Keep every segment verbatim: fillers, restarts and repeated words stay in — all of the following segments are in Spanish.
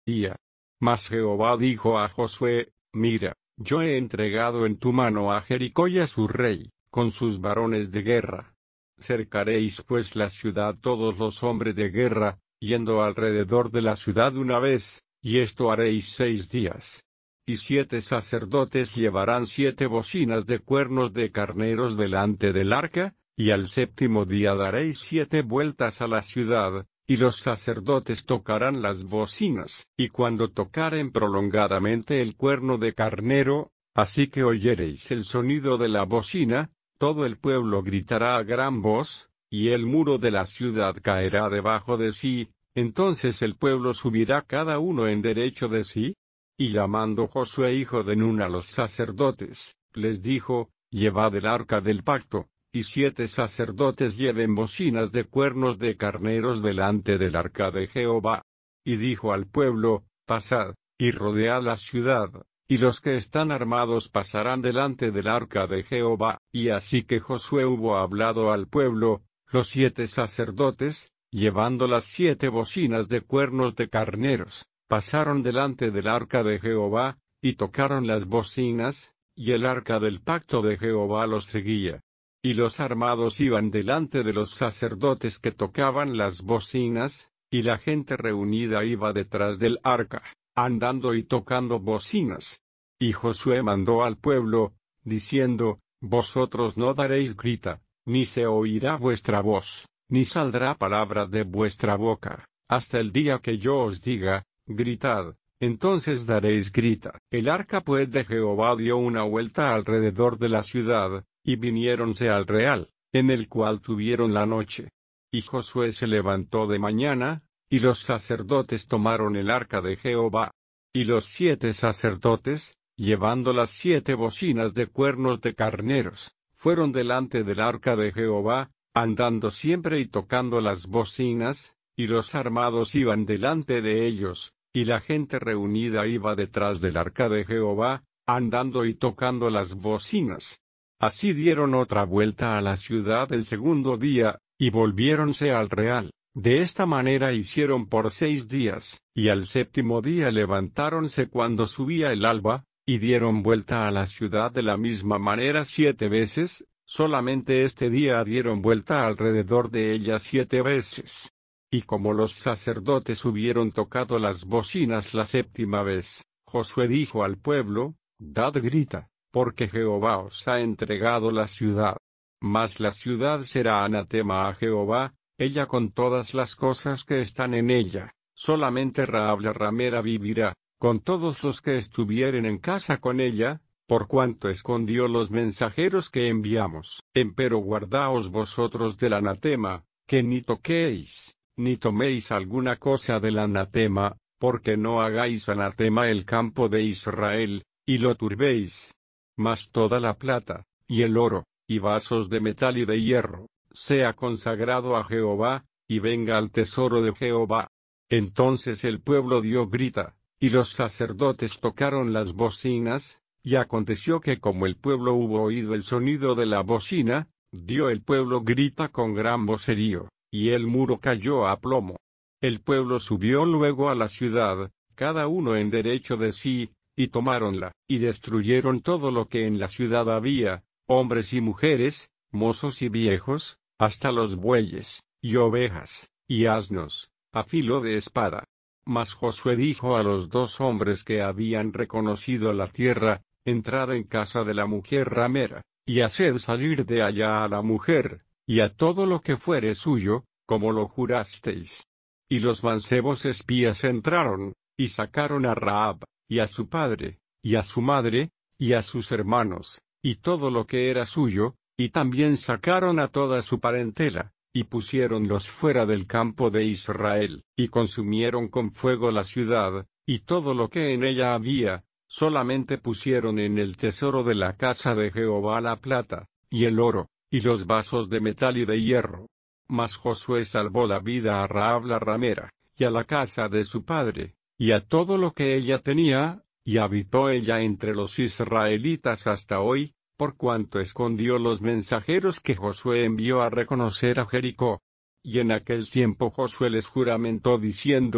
día. Mas Jehová dijo a Josué: Mira, yo he entregado en tu mano a Jericó y a su rey, con sus varones de guerra. Cercaréis pues la ciudad todos los hombres de guerra, yendo alrededor de la ciudad una vez, y esto haréis seis días. Y siete sacerdotes llevarán siete bocinas de cuernos de carneros delante del arca, y al séptimo día daréis siete vueltas a la ciudad, y los sacerdotes tocarán las bocinas, y cuando tocaren prolongadamente el cuerno de carnero, así que oyereis el sonido de la bocina, todo el pueblo gritará a gran voz, y el muro de la ciudad caerá debajo de sí, entonces el pueblo subirá cada uno en derecho de sí. Y llamando Josué hijo de Nun a los sacerdotes, les dijo: Llevad el arca del pacto, y siete sacerdotes lleven bocinas de cuernos de carneros delante del arca de Jehová. Y dijo al pueblo: Pasad, y rodead la ciudad, y los que están armados pasarán delante del arca de Jehová. Y así que Josué hubo hablado al pueblo, los siete sacerdotes, llevando las siete bocinas de cuernos de carneros, pasaron delante del arca de Jehová, y tocaron las bocinas, y el arca del pacto de Jehová los seguía. Y los armados iban delante de los sacerdotes que tocaban las bocinas, y la gente reunida iba detrás del arca, andando y tocando bocinas. Y Josué mandó al pueblo, diciendo: Vosotros no daréis grita, ni se oirá vuestra voz, ni saldrá palabra de vuestra boca, hasta el día que yo os diga: Gritad, entonces daréis grita. El arca pues de Jehová dio una vuelta alrededor de la ciudad, y viniéronse al real, en el cual tuvieron la noche. Y Josué se levantó de mañana, y los sacerdotes tomaron el arca de Jehová. Y los siete sacerdotes, llevando las siete bocinas de cuernos de carneros, fueron delante del arca de Jehová, andando siempre y tocando las bocinas, y los armados iban delante de ellos, y la gente reunida iba detrás del arca de Jehová, andando y tocando las bocinas. Así dieron otra vuelta a la ciudad el segundo día, y volviéronse al real. De esta manera hicieron por seis días, y al séptimo día levantáronse cuando subía el alba, y dieron vuelta a la ciudad de la misma manera siete veces, solamente este día dieron vuelta alrededor de ella siete veces. Y como los sacerdotes hubieron tocado las bocinas la séptima vez, Josué dijo al pueblo: Dad grita, porque Jehová os ha entregado la ciudad. Mas la ciudad será anatema a Jehová, ella con todas las cosas que están en ella. Solamente Rahab la ramera vivirá, con todos los que estuvieren en casa con ella, por cuanto escondió los mensajeros que enviamos. Empero guardaos vosotros del anatema, que ni toquéis, ni toméis alguna cosa del anatema, porque no hagáis anatema el campo de Israel, y lo turbéis. Mas toda la plata, y el oro, y vasos de metal y de hierro, sea consagrado a Jehová, y venga al tesoro de Jehová. Entonces el pueblo dio grita, y los sacerdotes tocaron las bocinas, y aconteció que como el pueblo hubo oído el sonido de la bocina, dio el pueblo grita con gran vocerío, y el muro cayó a plomo. El pueblo subió luego a la ciudad, cada uno en derecho de sí, y tomáronla, y destruyeron todo lo que en la ciudad había, hombres y mujeres, mozos y viejos, hasta los bueyes, y ovejas, y asnos, a filo de espada. Mas Josué dijo a los dos hombres que habían reconocido la tierra: Entrad en casa de la mujer ramera, y haced salir de allá a la mujer, y a todo lo que fuere suyo, como lo jurasteis. Y los mancebos espías entraron, y sacaron a Rahab, y a su padre, y a su madre, y a sus hermanos, y todo lo que era suyo, y también sacaron a toda su parentela, y pusiéronlos fuera del campo de Israel, y consumieron con fuego la ciudad, y todo lo que en ella había, solamente pusieron en el tesoro de la casa de Jehová la plata, y el oro, y los vasos de metal y de hierro. Mas Josué salvó la vida a Rahab la ramera, y a la casa de su padre, y a todo lo que ella tenía, y habitó ella entre los israelitas hasta hoy, por cuanto escondió los mensajeros que Josué envió a reconocer a Jericó. Y en aquel tiempo Josué les juramentó diciendo: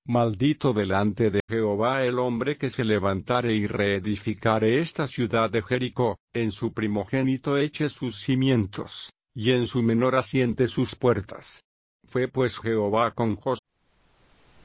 Maldito delante de Jehová el hombre que se levantare y reedificare esta ciudad de Jericó, en su primogénito eche sus cimientos, y en su menor asiente sus puertas. Fue pues Jehová con Josué,